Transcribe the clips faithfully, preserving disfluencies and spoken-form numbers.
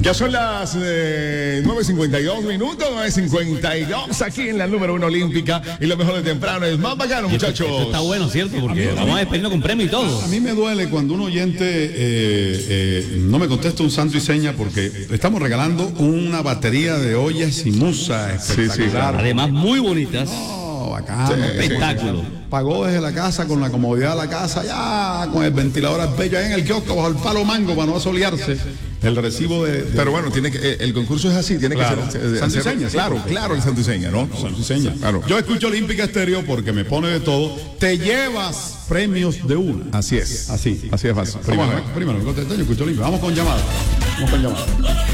Ya son las eh, nueve cincuenta y dos minutos, nueve cincuenta y dos aquí en la número uno olímpica. Y lo mejor de temprano es más bacano, muchachos. Esto está bueno, ¿cierto? Porque a mí, vamos a despedirnos con premio y todo. A mí me duele cuando un oyente eh, eh, no me contesta un santo y seña, porque estamos regalando una batería de ollas y musa espectacular. Sí, sí, claro. Además, muy bonitas. Oh, bacano. Sí, Espectáculo. Pagó desde la casa con la comodidad de la casa, ya con el ventilador al pecho, ahí en el kiosco bajo el palo mango para no asolearse. El recibo de, de... Pero bueno, tiene que, eh, el concurso es así, tiene Claro. que ser. Eh, Santo y hacer- seña, sí, claro, porque- claro, el santo y seña, ¿no? Santo y seña. Claro. Yo escucho Olímpica Estéreo porque me pone de todo. Te llevas premios de una. Así es. Así. Así es fácil. Primero, Vamos a ver. primero, me contesté, yo escucho Olímpica. Vamos con llamada. Vamos con llamada.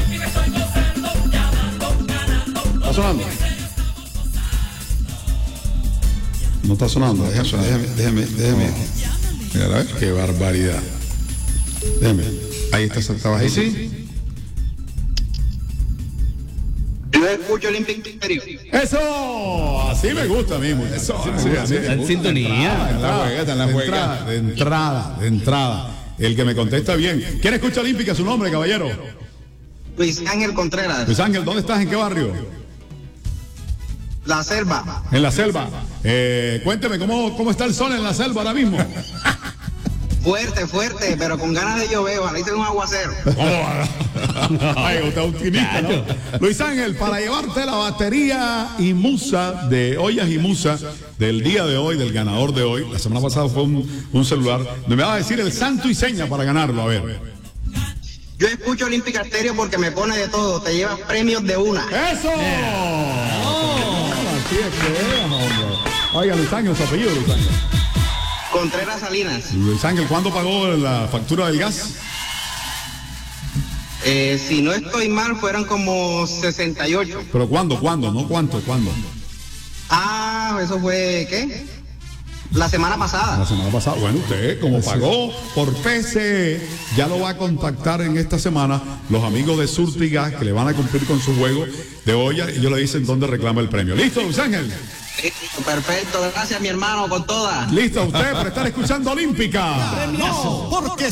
¿Está sonando? No está sonando. Déjame, déjame, déjame. déjame. Mira, a ver. Qué barbaridad. Déjame. Ahí está, está Ahí bajito. sí. Yo escucho Olympic Stereo. ¡Eso! Así me gusta a mí. muchacho. Eso, Así me así, gusta, así. así me En gusta. sintonía. En la juegueta, en la de juegueta. entrada, de entrada, de entrada. El que me contesta bien. ¿Quién escucha Olímpica? Su nombre, caballero. Luis Ángel Contreras. Luis Ángel, ¿dónde estás? ¿En qué barrio? La Selva. En la selva. Eh, cuénteme, ¿cómo, ¿cómo está el sol en la selva ahora mismo? Fuerte, fuerte, pero con ganas de llover. Ojalá hice un aguacero. Ay, usted es optimista, ¿no? Luis Ángel, para llevarte la batería y musa de ollas y musa del día de hoy, del ganador de hoy. La semana pasada fue un, un celular. Me va a decir el santo y seña para ganarlo, a ver. Yo escucho Olímpica Stereo porque me pone de todo. Te llevas premios de una. ¡Eso! Así es que es, hombre. Oiga, Luis Ángel, su apellido, Luis Ángel. Contreras Salinas. Luis Ángel, ¿cuándo pagó la factura del gas? Eh, si no estoy mal, fueron como sesenta y ocho. ¿Pero cuándo, cuándo? ¿No cuánto, cuándo? Ah, eso fue, ¿qué? La semana La pasada. semana pasada. Bueno, usted, como pagó por P C E, ya lo va a contactar en esta semana los amigos de Surtigas que le van a cumplir con su juego de olla y ellos le dicen dónde reclama el premio. ¿Listo, Luis Ángel? Perfecto, gracias mi hermano, con todas. ¿Listo usted para estar escuchando Olímpica? No, porque